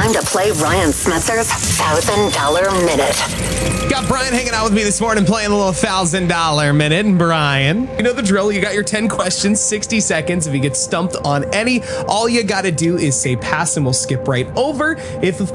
time to play Ryan Smetzer's $1,000 Minute. Got Brian hanging out with me this morning playing a little $1,000 Minute. And Brian, you know the drill. You got your 10 questions, 60 seconds. If you get stumped on any, all you got to do is say pass and we'll skip right over. If, of